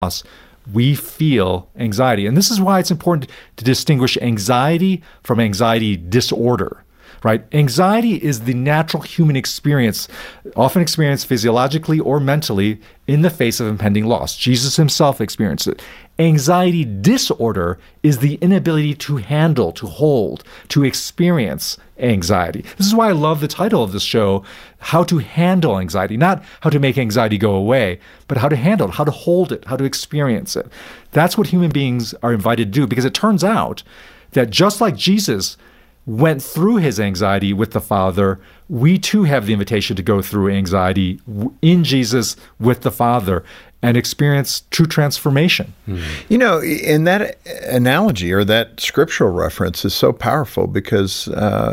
cross, we feel anxiety. And this is why it's important to distinguish anxiety from anxiety disorder, right? Anxiety is the natural human experience, often experienced physiologically or mentally in the face of impending loss. Jesus himself experienced it. Anxiety disorder is the inability to handle, to hold, to experience anxiety. This is why I love the title of this show, How to Handle Anxiety. Not how to make anxiety go away, but how to handle it, how to hold it, how to experience it. That's what human beings are invited to do, because it turns out that just like Jesus went through his anxiety with the Father, we too have the invitation to go through anxiety in Jesus with the Father and experience true transformation. You know, and that analogy or that scriptural reference is so powerful because,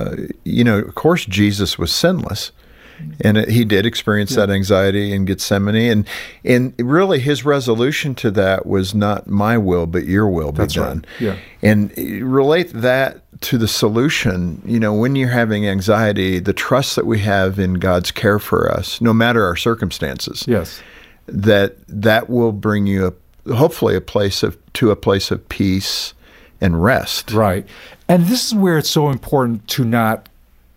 of course, Jesus was sinless. And he did experience that anxiety in Gethsemane. And really his resolution to that was not my will, but your will be done. Right. Yeah. And relate that to the solution. You know, when you're having anxiety, the trust that we have in God's care for us, no matter our circumstances, Yes. that will bring you hopefully a place of peace and rest. Right. And this is where it's so important to not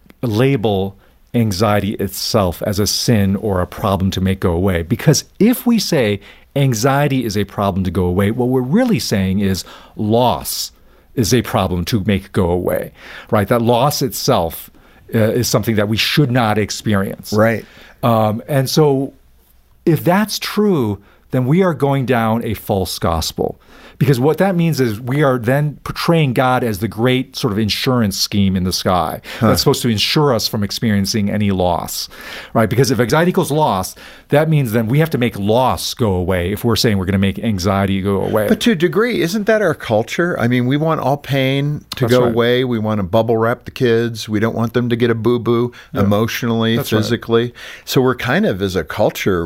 label anxiety itself as a sin or a problem to make go away. Because if we say anxiety is a problem to go away, what we're really saying is loss is a problem to make go away, right? That loss itself is something that we should not experience. Right. And so if that's true, then we are going down a false gospel. Because what that means is we are then portraying God as the great sort of insurance scheme in the sky that's supposed to insure us from experiencing any loss, right? Because if anxiety equals loss, that means then we have to make loss go away if we're saying we're going to make anxiety go away. But to a degree, isn't that our culture? I mean, we want all pain to go away. We want to bubble wrap the kids. We don't want them to get a boo-boo emotionally, physically. Right. So we're kind of, as a culture,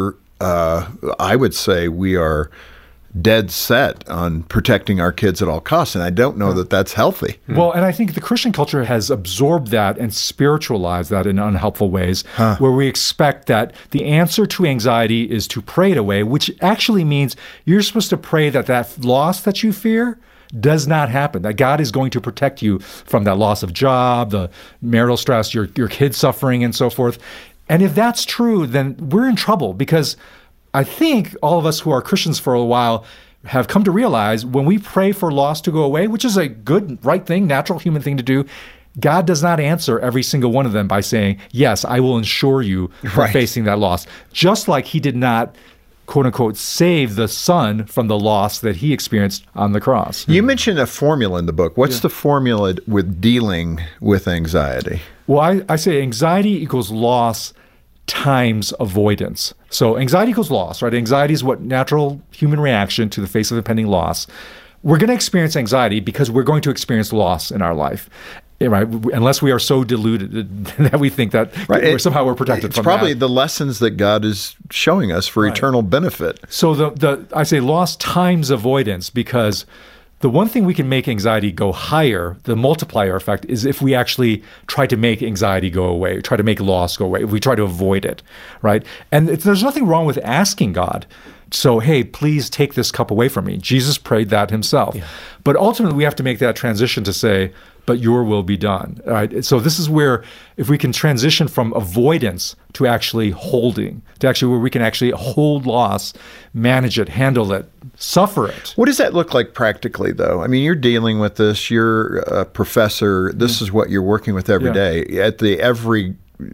I would say we are dead set on protecting our kids at all costs, and I don't know that that's healthy. Well, and I think the Christian culture has absorbed that and spiritualized that in unhelpful ways, where we expect that the answer to anxiety is to pray it away, which actually means you're supposed to pray that loss that you fear does not happen, that God is going to protect you from that loss of job, the marital stress, your kids suffering, and so forth. And if that's true, then we're in trouble, because I think all of us who are Christians for a while have come to realize when we pray for loss to go away, which is a good, right thing, natural human thing to do, God does not answer every single one of them by saying, yes, I will insure you from facing that loss. Just like he did not, quote unquote, save the son from the loss that he experienced on the cross. You mentioned a formula in the book. What's the formula with dealing with anxiety? Well, I say anxiety equals loss times avoidance. So anxiety equals loss, right? Anxiety is what natural human reaction to the face of impending loss. We're going to experience anxiety because we're going to experience loss in our life, right? Unless we are so deluded that we think that somehow we're protected from that. It's probably the lessons that God is showing us for eternal benefit. So I say loss times avoidance, because the one thing we can make anxiety go higher, the multiplier effect, is if we actually try to make anxiety go away, try to make loss go away, if we try to avoid it, right? And there's nothing wrong with asking God, so, hey, please take this cup away from me. Jesus prayed that himself. Yeah. But ultimately, we have to make that transition to say, but your will be done, right? So this is where, if we can transition from avoidance to actually holding, to actually where we can actually hold loss, manage it, handle it, suffer it. What does that look like practically, though? I mean, you're dealing with this. You're a professor. This is what you're working with every day at the every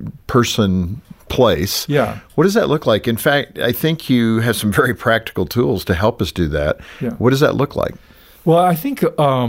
person place. Yeah. What does that look like? In fact, I think you have some very practical tools to help us do that. Yeah. What does that look like? Well, I think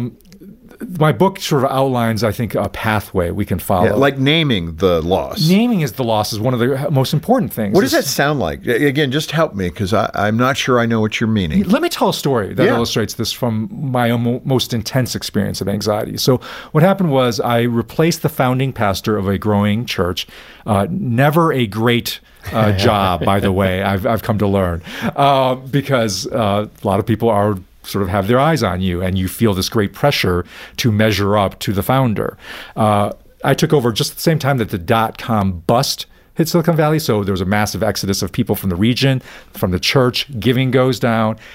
my book sort of outlines, I think, a pathway we can follow. Yeah, like naming the loss. Naming the loss is one of the most important things. What does that sound like? Again, just help me, because I'm not sure I know what you're meaning. Let me tell a story that illustrates this from my most intense experience of anxiety. So what happened was I replaced the founding pastor of a growing church. Never a great job, by the way, I've come to learn, because a lot of people are sort of have their eyes on you, and you feel this great pressure to measure up to the founder. I took over just at the same time that the dot-com bust hit Silicon Valley, so there was a massive exodus of people from the region, from the church. Giving goes down,